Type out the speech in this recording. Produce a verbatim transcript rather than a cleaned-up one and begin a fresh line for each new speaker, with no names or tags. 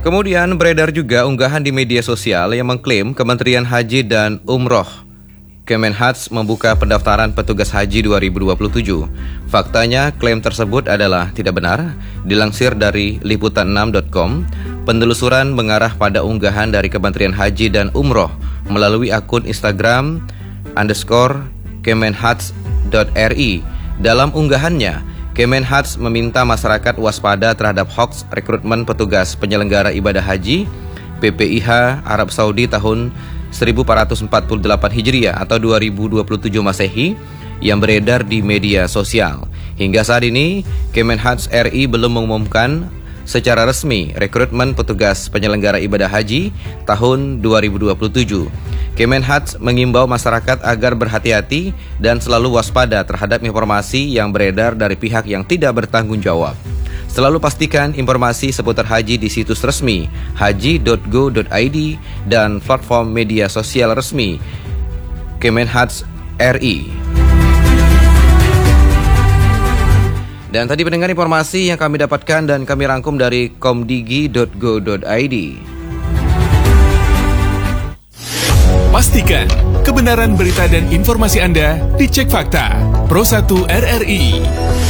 Kemudian beredar juga unggahan di media sosial yang mengklaim Kementerian Haji dan Umroh Kemenhaj membuka pendaftaran petugas haji dua ribu dua puluh tujuh. Faktanya, klaim tersebut adalah tidak benar. Dilansir dari liputan enam titik com, penelusuran mengarah pada unggahan dari Kementerian Haji dan Umroh melalui akun Instagram underscore kemenhaj.ri. Dalam unggahannya, Kemenhaj meminta masyarakat waspada terhadap hoaks rekrutmen petugas penyelenggara ibadah haji P P I H Arab Saudi tahun seribu empat ratus empat puluh delapan Hijriah atau dua ribu dua puluh tujuh Masehi yang beredar di media sosial. Hingga saat ini, Kemenhaj R I belum mengumumkan secara resmi rekrutmen petugas penyelenggara ibadah haji tahun dua ribu dua puluh tujuh. Kemenhaj mengimbau masyarakat agar berhati-hati dan selalu waspada terhadap informasi yang beredar dari pihak yang tidak bertanggung jawab. Selalu pastikan informasi seputar haji di situs resmi haji dot go dot i d dan platform media sosial resmi Kemenhaj R I. Dan tadi pendengar informasi yang kami dapatkan dan kami rangkum dari komdigi dot go dot i d.
Pastikan kebenaran berita dan informasi Anda dicek fakta. Pro satu R R I.